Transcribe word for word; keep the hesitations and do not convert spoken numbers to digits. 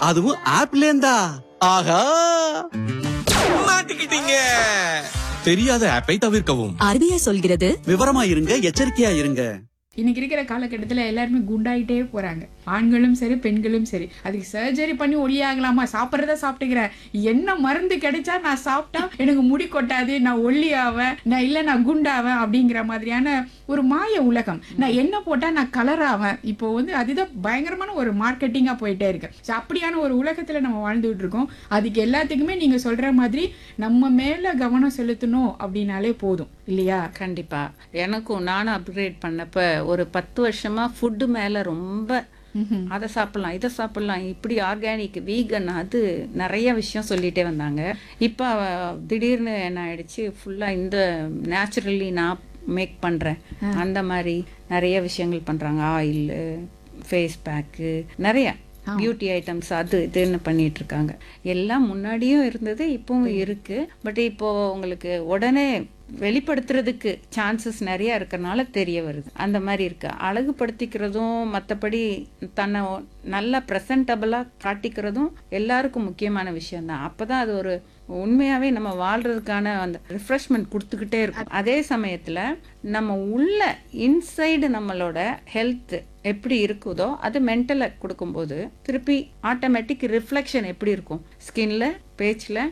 அதுவும் ஆப்ல இருந்தா. ஆஹா, மாட்டிக்கிட்டீங்க. தெரியாத ஆப்பை தவிர்க்கவும். ஆர்பிஐ சொல்கிறது, விவரமா இருங்க, எச்சரிக்கையா இருங்க. இன்னைக்கு இருக்கிற காலகட்டத்தில் எல்லாருமே குண்டாயிட்டே போறாங்க. ஆண்களும் சரி பெண்களும் சரி. அதுக்கு சர்ஜரி பண்ணி ஒல்லியாகலாமா, சாப்பிட்றத சாப்பிட்டுக்கிறேன், என்ன மருந்து கிடைச்சா நான் சாப்பிட்டா எனக்கு முடி கொட்டாது, நான் ஒல்லி ஆவேன், நான் இல்லை நான் குண்டாவேன் அப்படிங்கிற மாதிரியான ஒரு மாய உலகம். நான் என்ன போட்டா நான் கலர் ஆவேன். இப்போ வந்து அதுதான் பயங்கரமான ஒரு மார்க்கெட்டிங்கா போயிட்டே இருக்கு. ஸோ அப்படியான ஒரு உலகத்துல நம்ம வாழ்ந்துகிட்டு இருக்கோம். அதுக்கு எல்லாத்துக்குமே நீங்க சொல்ற மாதிரி நம்ம மேல கவனம் செலுத்தணும் அப்படின்னாலே போதும் இல்லையா? கண்டிப்பா. எனக்கும் நானும் அப்கிரேட் பண்ணப்ப ஒரு பத்து வருஷமா ஃபுட்டு மேல ரொம்ப அதை சாப்பிடலாம் இதை சாப்பிடலாம், இப்படி ஆர்கானிக் வீகன் அது நிறைய விஷயம் சொல்லிட்டே வந்தாங்க. இப்போ திடீர்னு என்ன ஆயிடுச்சு, ஃபுல்லா இந்த நேச்சுரலி நான் மேக் பண்றேன் அந்த மாதிரி நிறைய விஷயங்கள் பண்றாங்க. ஆயில், ஃபேஸ் பேக்கு, நிறைய பியூட்டி ஐட்டம்ஸ் அது இதுன்னு பண்ணிட்டு இருக்காங்க. எல்லாம் முன்னாடியும் இருந்தது, இப்பவும் இருக்கு. பட் இப்போ உங்களுக்கு உடனே வெளிப்படுத்துறதுக்கு சான்சஸ் நிறைய இருக்கறனால தெரிய வருது. அந்த மாதிரி இருக்கு. அழகுபடுத்திக்கிறதும் மற்றபடி தன்னை நல்லா ப்ரெசன்டபிளா காட்டிக்கிறதும் எல்லாருக்கும் முக்கியமான விஷயம் தான். அப்பதான் அது ஒரு உண்மையாவே நம்ம வாழ்றதுக்கான அந்த ரிஃப்ரெஷ்மெண்ட் கொடுத்துக்கிட்டே இருக்கும். அதே சமயத்துல நம்ம உள்ள இன்சைடு நம்மளோட ஹெல்த் எப்படி இருக்குதோ அது மென்டலை கொடுக்கும்போது திருப்பி ஆட்டோமேட்டிக் ரிஃப்ளெக்ஷன் எப்படி இருக்கும், ஸ்கின்ல, பேச்சில்,